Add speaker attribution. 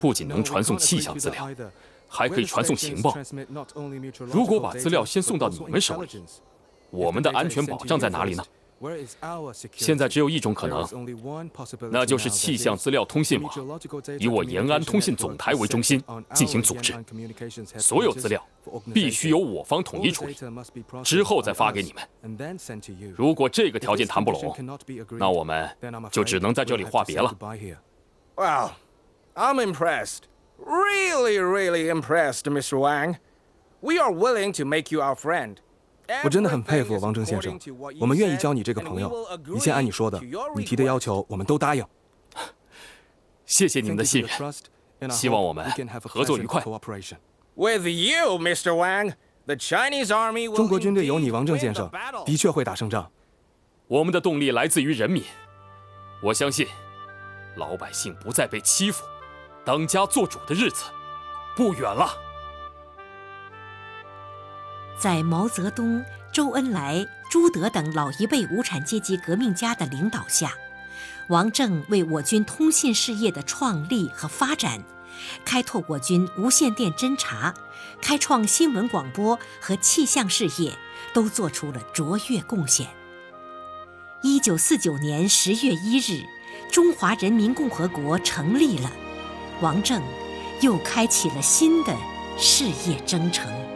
Speaker 1: 不仅能传送气象资料，还可以传送情报。如果把资料先送到你们手里，我们的安全保障在哪里呢？现在只有一种可能，那就是气象资料通信网以我延安通信总台为中心进行组织，所有资料必须由我方统一处理，之后再发给你们。如果这个条件谈不拢，那我们就只能在这里话别了。
Speaker 2: Well, I'm impressed. Really, really impressed, Mr. Wang. We are willing to make you our friend.
Speaker 3: 我真的很佩服王正先生，我们愿意交你这个朋友，一切按你说的，你提的要求我们都答应。
Speaker 1: 谢谢你们的信任，希望我们合作愉快。
Speaker 2: With you, Mr. Wang, the Chinese army will
Speaker 3: 中国军队有你，王正先生，的确会打胜仗。
Speaker 1: 我们的动力来自于人民，我相信，老百姓不再被欺负，当家作主的日子不远了。
Speaker 4: 在毛泽东、周恩来、朱德等老一辈无产阶级革命家的领导下，王正为我军通信事业的创立和发展，开拓我军无线电侦察、开创新闻广播和气象事业，都做出了卓越贡献。1949年10月1日，中华人民共和国成立了，王正又开启了新的事业征程。